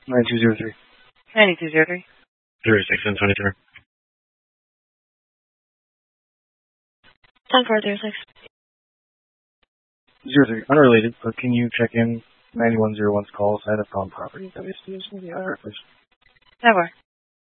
9203. 9203. 06 and 23. 10406. 03. Unrelated, but can you check in 9101's call sign up on property? WSD is in the IR, please. Never.